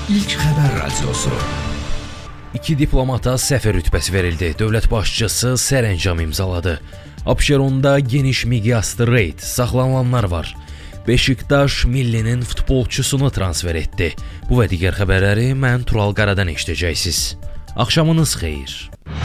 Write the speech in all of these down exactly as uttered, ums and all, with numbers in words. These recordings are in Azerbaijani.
İlk xəbər radiosu. İki diplomata səfir rütbəsi verildi. Dövlət başçısı sərəncam imzaladı. Abşeronda geniş miqyaslı reyd, saxlanılanlar var. Beşiktaş millinin futbolçusunu transfer etdi. Bu və digər xəbərləri mən Tural Qaradan eşidəcəksiniz. Axşamınız xeyir.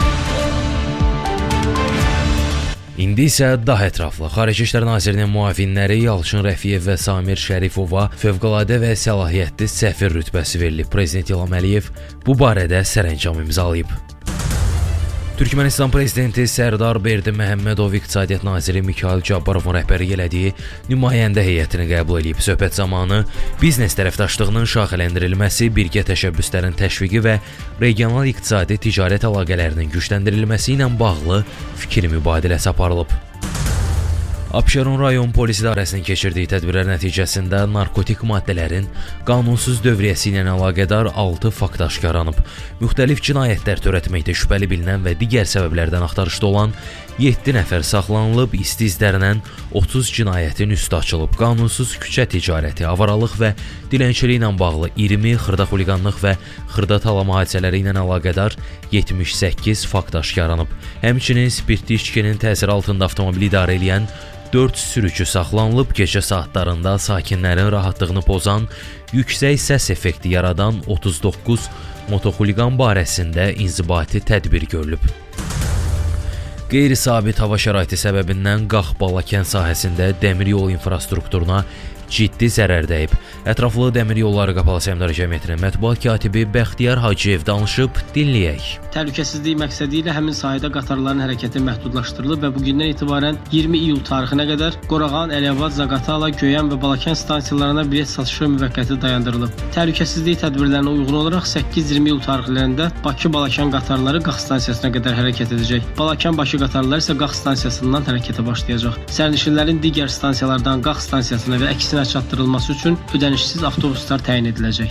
İndi isə daha ətraflı Xarici İşlər Nazirinin müavinləri Yalçın Rəfiyev və Samir Şərifova fövqəladə və səlahiyyətli səfir rütbəsi verilib. Prezident İlham Əliyev bu barədə sərəncam imzalayıb. Türkmənistan prezidenti Sərdar Berdi Məhəmmədov İqtisadiyyat naziri Mikayıl Cabbarovun rəhbərlik elədiyi nümayəndə heyətini qəbul edib. Söhbət zamanı biznes tərəfdaşlığının şaxələndirilməsi, birgə təşəbbüslərin təşviqi və regional iqtisadi ticarət əlaqələrinin gücləndirilməsi ilə bağlı fikir mübadiləsi aparılıb. Abşeron rayon polis idarəsinin keçirdiyi tədbirlər nəticəsində narkotik maddələrin qanunsuz dövriyyəsi ilə əlaqədar altı fakt aşkarlanıb. Müxtəlif cinayətlər törətməkdə şübhəli bilinən və digər səbəblərdən axtarışda olan yeddi nəfər saxlanılıb, isti izlərlə otuz cinayətin üstü açılıb. Qanunsuz küçə ticarəti, avaralıq və dilənçilik ilə bağlı iyirmi, xırda xuliqanlıq və xırda talama hadisələri ilə əlaqədar yetmiş səkkiz fakt aşkarlanıb. Həmçinin spirtli içkinin təsiri altında avtomobil idarə edən dörd sürücü saxlanılıb. Gecə saatlarında sakinlərin rahatlığını pozan, yüksək səs effekti yaradan otuz doqquz motoxuliqan barəsində inzibati tədbir görülüb. Qeyri-sabit hava şəraiti səbəbindən Qax-Balakən sahəsində dəmir yol infrastrukturuna ciddi zərər dəyib. Ətraflı Dəmir Yolları Qapalı Səhmdar Cəmiyyətinin mətbuat katibi Bəxtiyar Hacıyev danışıb, dinləyək. Təhlükəsizlik məqsədi ilə həmin sahədə qatarların hərəkəti məhdudlaşdırılıb və bugündən etibarən iyirmi iyul tarixinə qədər Qorağan, Əliabad, Zaqatala, Göyən və Balakən stansiyalarına bilet satışı müvəqqəti dayandırılıb. Təhlükəsizlik tədbirlərinə uyğun olaraq səkkiz iyirmi iyul tarixlərində Bakı-Balakən qatarları Qax stansiyasına qədər hərəkət edəcək. Balakən-Bakı qatarları isə Qax stansiyasından hərəkətə başlayacaq. Sərnişinlərin digər stansiyalardan Qax stansiyasına və əksinə çatdırılması üçün ödənişsiz avtobuslar təyin ediləcək.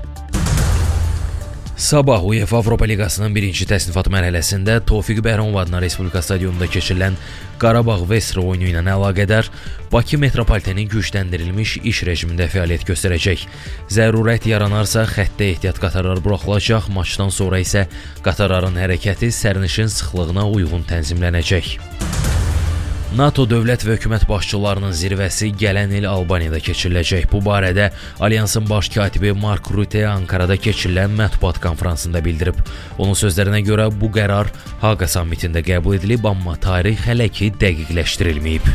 Sabah UEFA Avropa Liqasının birinci təsnifat mərhələsində Tofiq Bəhramov adına Respublika stadionunda keçirilən Qarabağ-Vestre oyunu ilə əlaqədar Bakı metropolitenin gücləndirilmiş iş rejimində fəaliyyət göstərəcək. Zərurət yaranarsa xəttə ehtiyat qatarlar buraxılacaq, maçdan sonra isə qatarların hərəkəti sərnişin sıxlığına uyğun tənzimlənəcək. NATO dövlət və hökumət başçılarının zirvəsi gələn il Albaniyada keçiriləcək. Bu barədə Alyansın baş katibi Mark Rutte Ankarada keçirilən mətbuat konfransında bildirib. Onun sözlərinə görə bu qərar Haqa sammitində qəbul edilib, amma tarix hələ ki dəqiqləşdirilməyib.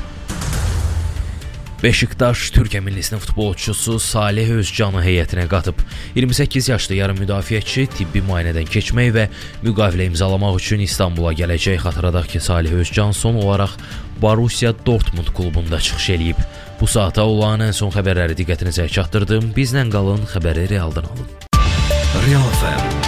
Beşiktaş Türkiyə millisinin futbolçusu Salih Özcanı heyətinə qatıb. iyirmi səkkiz yaşlı yarım müdafiəçi tibbi müayinədən keçmək və müqavilə imzalamaq üçün İstanbula gələcək. Xatırladaq ki, Salih Özcan son olaraq Borussia Dortmund klubunda çıxış eləyib. Bu saata olan ən son xəbərləri diqqətinizə çatdırdım. Bizlə qalın, xəbəri realdan alın. Real F M